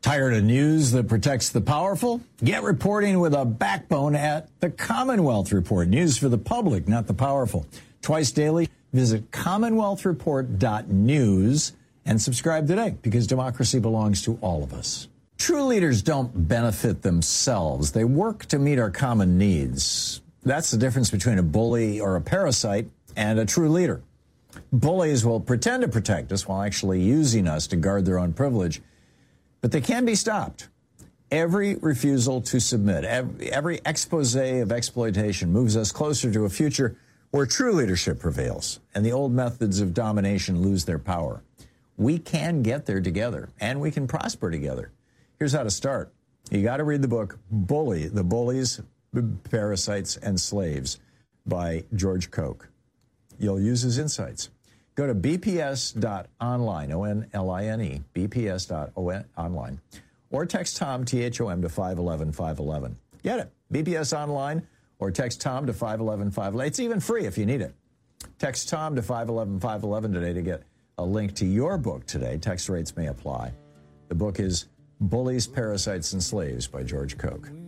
Tired of news that protects the powerful? Get reporting with a backbone at the Commonwealth Report. News for the public, not the powerful. Twice daily, visit commonwealthreport.news and subscribe today, because democracy belongs to all of us. True leaders don't benefit themselves. They work to meet our common needs. That's the difference between a bully or a parasite and a true leader. Bullies will pretend to protect us while actually using us to guard their own privilege. But they can be stopped. Every refusal to submit, every expose of exploitation moves us closer to a future where true leadership prevails and the old methods of domination lose their power. We can get there together, and we can prosper together. Here's how to start. You got to read the book, Bully, The Bullies, Parasites, and Slaves by George Koch. You'll use his insights. Go to bps.online, O-N-L-I-N-E, bps.online, or text Tom, T-H-O-M, to 511-511. Get it, BPS Online, or text Tom to 511-511. It's even free if you need it. Text Tom to 511-511 today to get a link to your book today. Text rates may apply. The book is Bullies, Parasites, and Slaves by George Koch.